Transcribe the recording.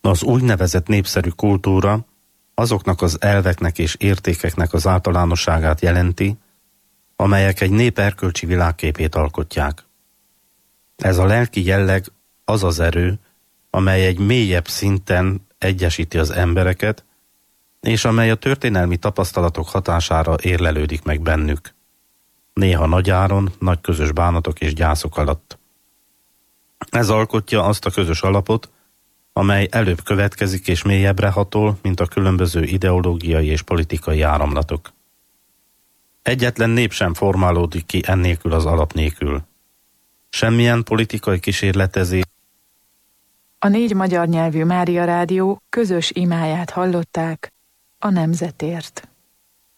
Az úgynevezett népszerű kultúra azoknak az elveknek és értékeknek az általánosságát jelenti, amelyek egy nép erkölcsi világképét alkotják. Ez a lelki jelleg az az erő, amely egy mélyebb szinten egyesíti az embereket, és amely a történelmi tapasztalatok hatására érlelődik meg bennük. Néha nagy áron, nagy közös bánatok és gyászok alatt. Ez alkotja azt a közös alapot, amely előbb következik és mélyebbre hatol, mint a különböző ideológiai és politikai áramlatok. Egyetlen nép sem formálódik ki ennélkül az alap nélkül. Semmilyen politikai kísérletezés. A 4 magyar nyelvű Mária Rádió közös imáját hallották a nemzetért.